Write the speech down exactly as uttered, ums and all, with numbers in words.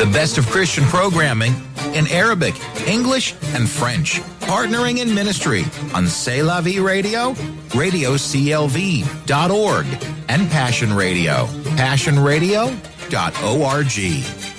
The best of Christian programming in Arabic, English, and French. Partnering in ministry on C'est La Vie Radio, radio c l v dot org, and Passion Radio, passion radio dot org.